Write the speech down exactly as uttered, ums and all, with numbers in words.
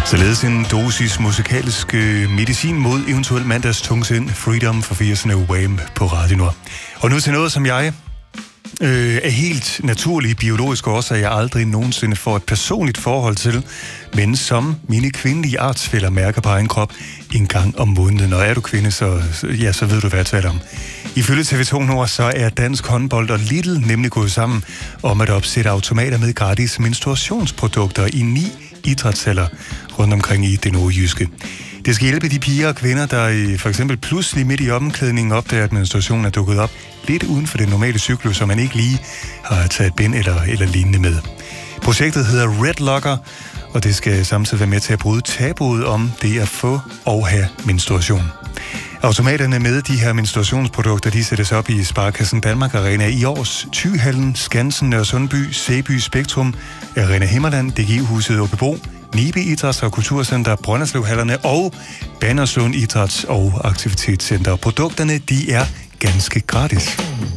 Således en dosis musikalsk medicin mod eventuel mandags tungsind. Freedom for firserne Wham på Radio Nord. Og nu til noget, som jeg øh, er helt naturlige biologiske årsager, jeg aldrig nogensinde får et personligt forhold til, men som mine kvindelige artsfæller mærker på egen krop en gang om måneden. Og er du kvinde, så, ja, så ved du, hvad jeg taler om. Ifølge T V to Nord, så er Dansk Håndbold og Lidl nemlig gået sammen om at opsætte automater med gratis menstruationsprodukter i ni idrætshaller rundt omkring i det nordjyske. Det skal hjælpe de piger og kvinder, der i, for eksempel pludselig midt i omklædningen opdager, at menstruationen er dukket op lidt uden for den normale cyklus, så man ikke lige har taget bind eller, eller lignende med. Projektet hedder Red Locker, og det skal samtidig være med til at bryde tabuet om det at få og have menstruation. Automaterne med de her menstruationsprodukter, de sættes op i Sparkassen Danmark Arena i års Thyhallen, Skansen, Nørresundby, Sæby, Spektrum, Arena Himmerland, D G Huset, Åbybro, Nibe Idræts- og Kulturcenter, Brønderslevhallerne og Banderslund Idræts- og Aktivitetscenter. Produkterne, de er ganske gratis.